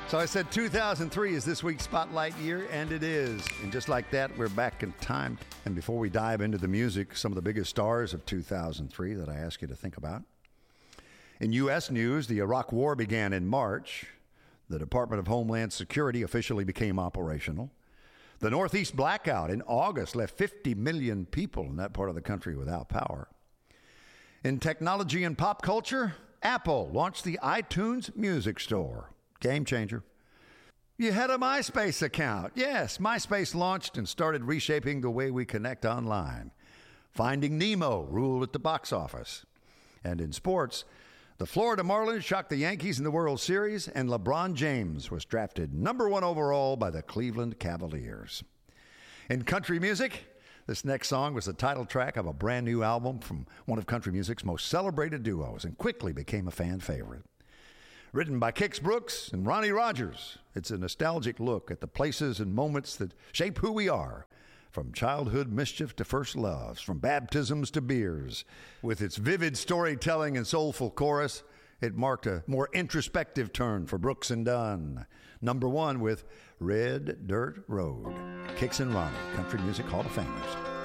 So I said 2003 is this week's Spotlight year, and it is. And just like that, we're back in time. And before we dive into the music, some of the biggest stars of 2003 that I ask you to think about. In U.S. news, the Iraq War began in March. The Department of Homeland Security officially became operational. The Northeast blackout in August left 50 million people in that part of the country without power. In technology and pop culture, Apple launched the iTunes Music Store. Game changer. You had a MySpace account. Yes, MySpace launched and started reshaping the way we connect online. Finding Nemo ruled at the box office. And in sports, the Florida Marlins shocked the Yankees in the World Series, and LeBron James was drafted number 1 overall by the Cleveland Cavaliers. In country music, this next song was the title track of a brand new album from one of country music's most celebrated duos and quickly became a fan favorite. Written by Kix Brooks and Ronnie Rogers, it's a nostalgic look at the places and moments that shape who we are, from childhood mischief to first loves, from baptisms to beers. With its vivid storytelling and soulful chorus, it marked a more introspective turn for Brooks and Dunn. Number 1 with Red Dirt Road. Kix and Ronnie, Country Music Hall of Famers.